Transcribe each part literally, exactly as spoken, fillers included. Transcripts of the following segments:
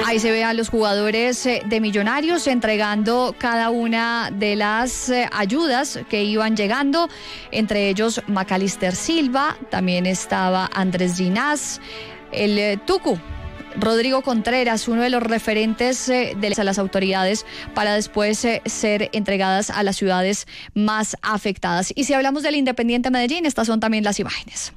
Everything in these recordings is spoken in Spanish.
Ahí se ve a los jugadores de Millonarios entregando cada una de las ayudas que iban llegando, entre ellos Macalister Silva, también estaba Andrés Ginás, el Tucu, Rodrigo Contreras, uno de los referentes eh, de las autoridades para después eh, ser entregadas a las ciudades más afectadas. Y si hablamos del Independiente Medellín, estas son también las imágenes.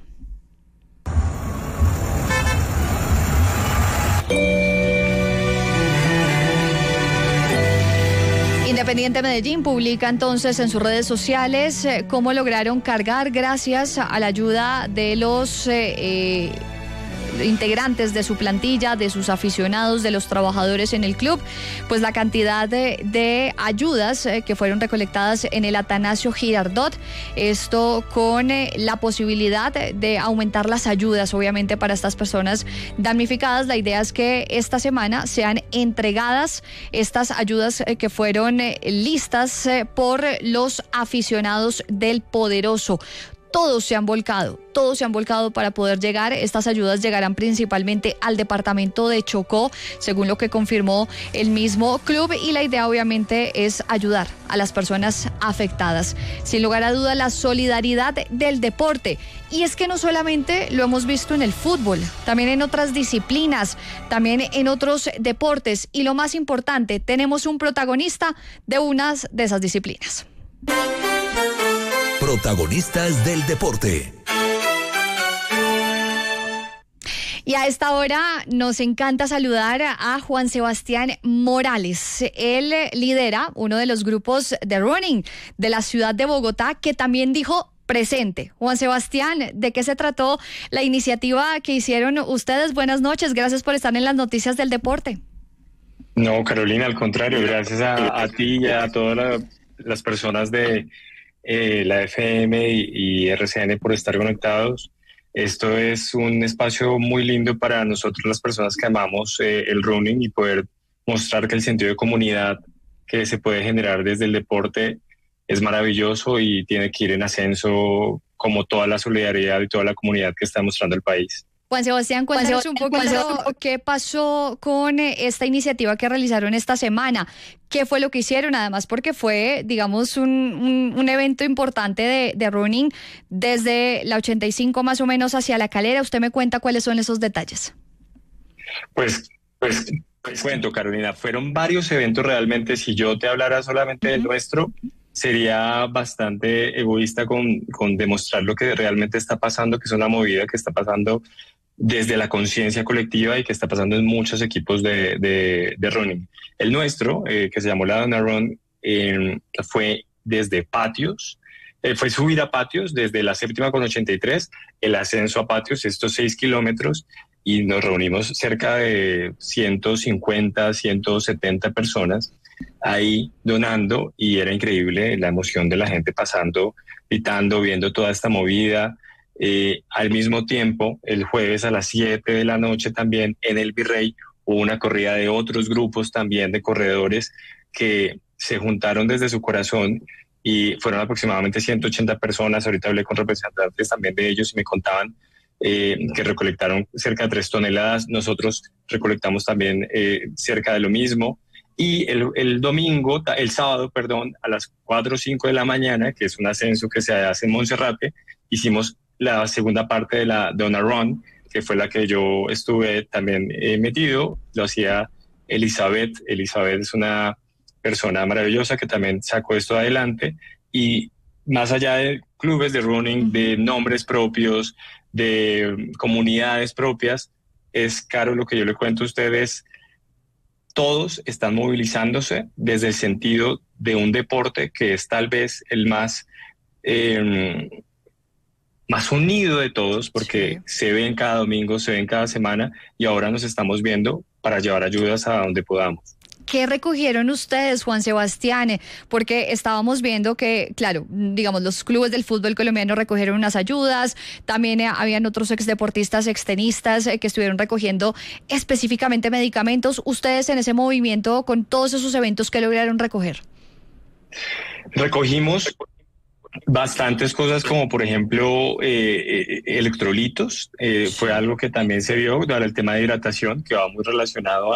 Independiente Medellín publica entonces en sus redes sociales eh, cómo lograron cargar, gracias a la ayuda de los eh, eh, integrantes de su plantilla, de sus aficionados, de los trabajadores en el club, pues la cantidad de, de ayudas eh, que fueron recolectadas en el Atanasio Girardot, esto con eh, la posibilidad de aumentar las ayudas, obviamente, para estas personas damnificadas. La idea es que esta semana sean entregadas estas ayudas eh, que fueron eh, listas eh, por los aficionados del Poderoso. Todos se han volcado, todos se han volcado para poder llegar. Estas ayudas llegarán principalmente al departamento de Chocó, según lo que confirmó el mismo club, y la idea obviamente es ayudar a las personas afectadas. Sin lugar a duda, la solidaridad del deporte. Y es que no solamente lo hemos visto en el fútbol, también en otras disciplinas, también en otros deportes. Y lo más importante, tenemos un protagonista de unas de esas disciplinas. Protagonistas del deporte. Y a esta hora nos encanta saludar a Juan Sebastián Morales. Él lidera uno de los grupos de running de la ciudad de Bogotá, que también dijo presente. Juan Sebastián, ¿de qué se trató la iniciativa que hicieron ustedes? Buenas noches, gracias por estar en las noticias del deporte. No, Carolina, al contrario, gracias a, a ti y a todas la, las personas de Eh, la F M y, y R C N por estar conectados. Esto es un espacio muy lindo para nosotros, las personas que amamos eh, el running, y poder mostrar que el sentido de comunidad que se puede generar desde el deporte es maravilloso y tiene que ir en ascenso, como toda la solidaridad y toda la comunidad que está mostrando el país. Juan Sebastián, cuéntanos un poquito qué pasó con esta iniciativa que realizaron esta semana. ¿Qué fue lo que hicieron? Además, porque fue, digamos, un, un, un evento importante de, de running desde la ochenta y cinco más o menos hacia La Calera. Usted me cuenta cuáles son esos detalles. Pues, pues, pues cuento, Carolina. Fueron varios eventos realmente. Si yo te hablara solamente uh-huh. del nuestro, sería bastante egoísta con, con demostrar lo que realmente está pasando, que es una movida que está pasando desde la conciencia colectiva y que está pasando en muchos equipos de, de, de running. El nuestro, eh, que se llamó la Dona Run, eh, fue desde patios, eh, fue subir a patios desde la séptima con ochenta y tres, el ascenso a patios, estos seis kilómetros, y nos reunimos cerca de ciento cincuenta, ciento setenta personas ahí donando, y era increíble la emoción de la gente pasando, gritando, viendo toda esta movida. Eh, al mismo tiempo, el jueves a las siete de la noche también en el Virrey hubo una corrida de otros grupos también de corredores que se juntaron desde su corazón, y fueron aproximadamente ciento ochenta personas. Ahorita hablé con representantes también de ellos y me contaban eh, que recolectaron cerca de tres toneladas. Nosotros recolectamos también eh, cerca de lo mismo. Y el, el domingo, el sábado, perdón, a las cuatro o cinco de la mañana, que es un ascenso que se hace en Monserrate, hicimos la segunda parte de la Dona Run, que fue la que yo estuve también eh, metido. Lo hacía Elizabeth. Elizabeth es una persona maravillosa que también sacó esto adelante. Y más allá de clubes de running, de nombres propios, de comunidades propias, es caro lo que yo le cuento a ustedes. Todos están movilizándose desde el sentido de un deporte que es tal vez el más, eh, más unido de todos, porque sí. Se ven cada domingo, se ven cada semana, y ahora nos estamos viendo para llevar ayudas a donde podamos. ¿Qué recogieron ustedes, Juan Sebastián? Porque estábamos viendo que, claro, digamos, los clubes del fútbol colombiano recogieron unas ayudas, también eh, habían otros exdeportistas, extenistas eh, que estuvieron recogiendo específicamente medicamentos. ¿Ustedes en ese movimiento, con todos esos eventos, qué lograron recoger? Recogimos bastantes cosas, como por ejemplo eh, eh, electrolitos. Eh, fue algo que también se vio, el tema de hidratación, que va muy relacionado a